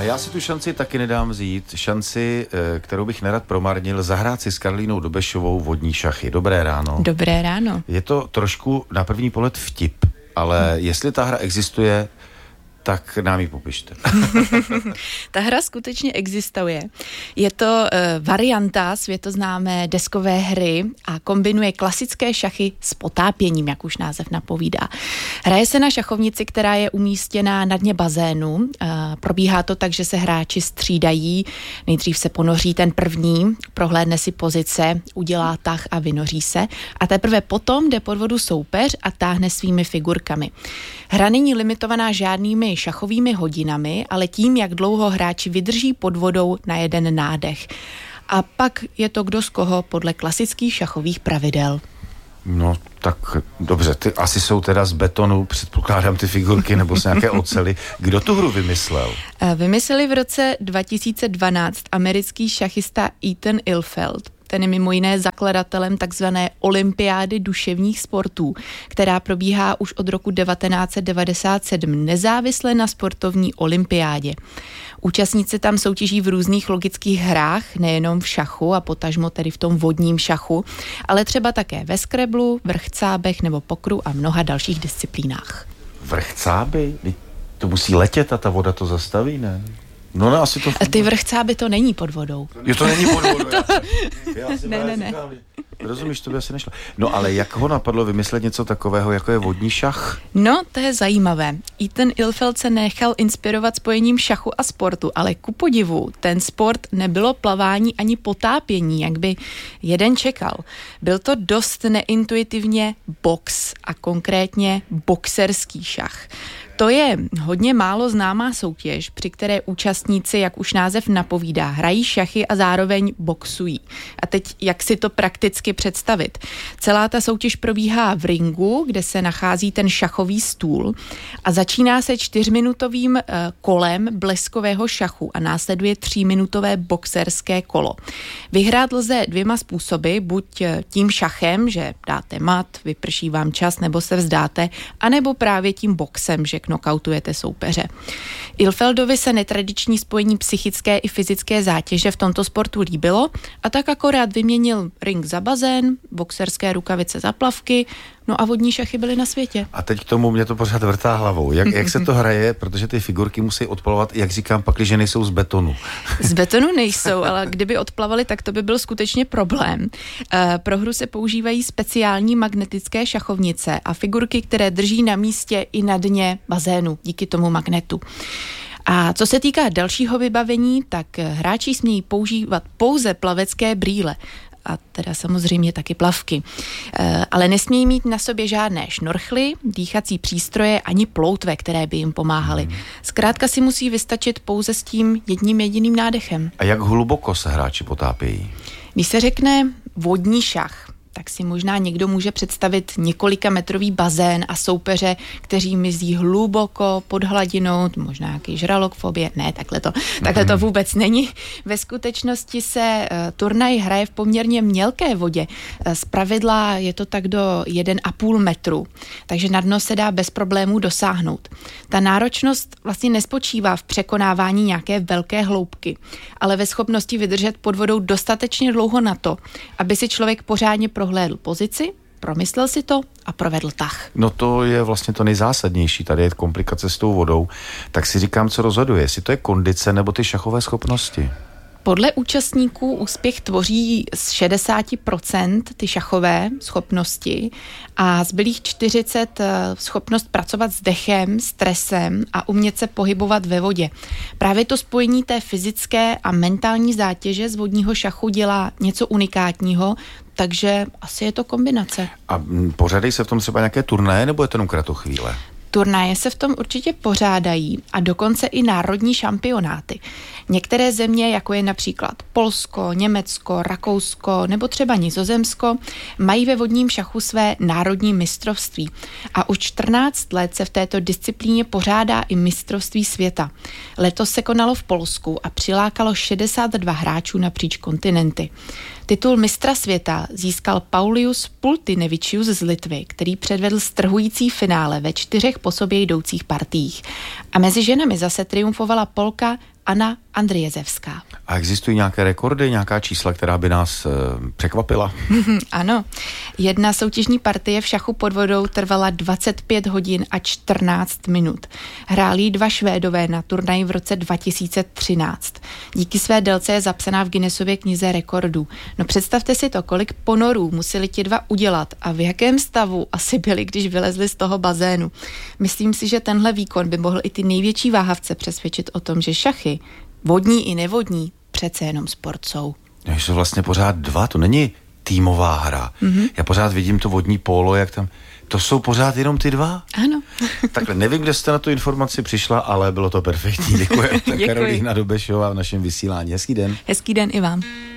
A já si tu šanci taky nedám vzít. Šanci, kterou bych nerad promarnil, zahrát si s Karolínou Dobešovou vodní šachy. Dobré ráno. Dobré ráno. Je to trošku na první pohled vtip, ale jestli ta hra existuje, tak nám ji popište. Ta hra skutečně existuje. Je to varianta světoznámé deskové hry a kombinuje klasické šachy s potápěním, jak už název napovídá. Hraje se na šachovnici, která je umístěná na dně bazénu. Probíhá to tak, že se hráči střídají. Nejdřív se ponoří ten první, prohlédne si pozice, udělá tah a vynoří se. A teprve potom jde pod vodu soupeř a táhne svými figurkami. Hra není limitovaná žádnými šachovými hodinami, ale tím, jak dlouho hráči vydrží pod vodou na jeden nádech. A pak je to kdo z koho podle klasických šachových pravidel. No, tak dobře, ty asi jsou teda z betonu, předpokládám ty figurky, nebo z nějaké ocely. Kdo tu hru vymyslel? Vymysleli v roce 2012 americký šachista Ethan Ilfeld. Ten je mimo jiné zakladatelem takzvané olympiády duševních sportů, která probíhá už od roku 1997 nezávisle na sportovní olympiádě. Účastníci tam soutěží v různých logických hrách, nejenom v šachu a potažmo tedy v tom vodním šachu, ale třeba také ve skreblu, vrchcábech nebo pokru a mnoha dalších disciplínách. Vrchcáby? To musí letět a ta voda to zastaví, ne? No, asi to... Ty vrchcáby to není pod vodou. Jo, to není pod vodou. Ne. Rozumíš, to by asi nešlo. No, ale jak ho napadlo vymyslet něco takového, jako je vodní šach? No, to je zajímavé. Ethan Ilfeld se nechal inspirovat spojením šachu a sportu, ale ku podivu, ten sport nebylo plavání ani potápění, jak by jeden čekal. Byl to dost neintuitivně box a konkrétně boxerský šach. To je hodně málo známá soutěž, při které účastníci, jak už název napovídá, hrají šachy a zároveň boxují. A teď, jak si to prakticky představit? Celá ta soutěž probíhá v ringu, kde se nachází ten šachový stůl a začíná se 4minutovým kolem bleskového šachu a následuje 3minutové boxerské kolo. Vyhrát lze dvěma způsoby, buď tím šachem, že dáte mat, vyprší vám čas, nebo se vzdáte, anebo právě tím boxem, že knockoutujete soupeře. Ilfeldovi se netradiční spojení psychické i fyzické zátěže v tomto sportu líbilo a tak akorát vyměnil ring za bazén, boxerské rukavice za plavky, no a vodní šachy byly na světě. A teď k tomu mě to pořád vrtá hlavou. Jak se to hraje, protože ty figurky musí odplavovat, jak říkám, pakliže nejsou z betonu. Z betonu nejsou, ale kdyby odplavali, tak to by byl skutečně problém. Pro hru se používají speciální magnetické šachovnice a figurky, které drží na místě i na dně bazénu díky tomu magnetu. A co se týká dalšího vybavení, tak hráči smějí používat pouze plavecké brýle. A teda samozřejmě taky plavky. Ale nesmějí mít na sobě žádné šnorchly, dýchací přístroje ani ploutve, které by jim pomáhaly. Zkrátka si musí vystačit pouze s tím jedním jediným nádechem. A jak hluboko se hráči potápějí? Když se řekne vodní šach, tak si možná někdo může představit několikametrový bazén a soupeře, kteří mizí hluboko pod hladinou, možná nějaký žralok v obě. Ne, takhle to vůbec není. Ve skutečnosti se turnaj hraje v poměrně mělké vodě. Zpravidla je to tak do 1,5 metru, takže na dno se dá bez problémů dosáhnout. Ta náročnost vlastně nespočívá v překonávání nějaké velké hloubky, ale ve schopnosti vydržet pod vodou dostatečně dlouho na to, aby si člověk pořádně prohlédl pozici, promyslel si to a provedl tah. No to je vlastně to nejzásadnější, tady je komplikace s tou vodou, tak si říkám, co rozhoduje, jestli to je kondice nebo ty šachové schopnosti. Podle účastníků úspěch tvoří z 60% ty šachové schopnosti a zbylých 40% schopnost pracovat s dechem, stresem a umět se pohybovat ve vodě. Právě to spojení té fyzické a mentální zátěže z vodního šachu dělá něco unikátního, takže asi je to kombinace. A pořádají se v tom třeba nějaké turnaje, nebo je to jenom kratochvíle? Turnaje se v tom určitě pořádají a dokonce i národní šampionáty. Některé země, jako je například Polsko, Německo, Rakousko nebo třeba Nizozemsko, mají ve vodním šachu své národní mistrovství. A už 14 let se v této disciplíně pořádá i mistrovství světa. Letos se konalo v Polsku a přilákalo 62 hráčů napříč kontinenty. Titul mistra světa získal Paulius Pultinevičius z Litvy, který předvedl strhující finále ve 4 po sobě jdoucích partiích. A mezi ženami zase triumfovala Polka Anna Andrijezevská. A existují nějaké rekordy, nějaká čísla, která by nás překvapila? Ano. Jedna soutěžní partie v šachu pod vodou trvala 25 hodin a 14 minut. Hráli dva Švédové na turnaji v roce 2013. Díky své délce je zapsaná v Guinnessově knize rekordů. No představte si to, kolik ponorů museli ti dva udělat a v jakém stavu asi byli, když vylezli z toho bazénu. Myslím si, že tenhle výkon by mohl i ty největší váhavce přesvědčit o tom, že šachy, vodní i nevodní, přece jenom sport jsou. No, jsou vlastně pořád dva, to není týmová hra. Mm-hmm. Já pořád vidím to vodní pólo, jak tam... To jsou pořád jenom ty dva? Ano. Takhle, nevím, kde jste na tu informaci přišla, ale bylo to perfektní. Děkuji. Děkuji. Karolína Dobešová v našem vysílání. Hezký den. Hezký den i vám.